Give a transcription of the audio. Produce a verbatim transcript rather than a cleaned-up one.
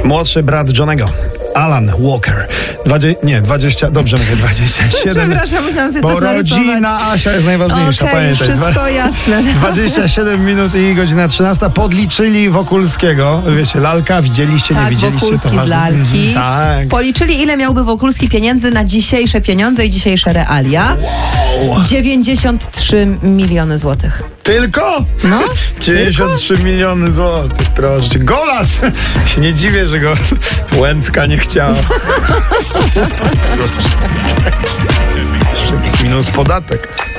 Młodszy brat Johnego. Alan Walker. Dwadzie, nie, dwadzieścia, dobrze mówię, dwadzieścia siedem. Przepraszam, musiałam sobie Bo to narysować. rodzina Asia jest najważniejsza, Okej, pamiętaj. wszystko Dwa- jasne. dwadzieścia siedem minut i godzina trzynasta. Podliczyli Wokulskiego. Wiecie, lalka, widzieliście, nie Tak, widzieliście. Wokulski to z ważne. lalki. Mhm, tak. Policzyli, ile miałby Wokulski pieniędzy na dzisiejsze pieniądze i dzisiejsze realia. dziewięćdziesiąt trzy miliony złotych. Tylko? No, dziewięćdziesiąt trzy miliony złotych, proszę cię. Golas! Się nie dziwię, że go Łęcka nie chciała. Jeszcze minus podatek.